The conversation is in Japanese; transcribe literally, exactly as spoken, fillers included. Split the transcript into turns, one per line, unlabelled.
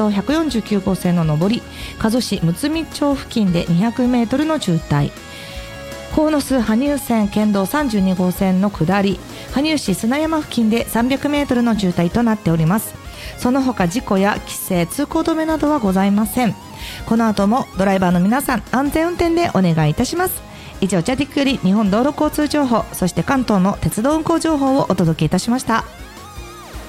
道ひゃくよんじゅうきゅうごうせんの上り、加須市むつみ町付近でにひゃくメートルの渋滞、鴻巣羽生線県道さんじゅうにごうせんの下り、羽生市砂山付近でさんびゃくメートルの渋滞となっております。その他事故や規制、通行止めなどはございません。この後もドライバーの皆さん、安全運転でお願いいたします。以上、チャティックより日本道路交通情報、そして関東の鉄道運行情報をお届けいたしました。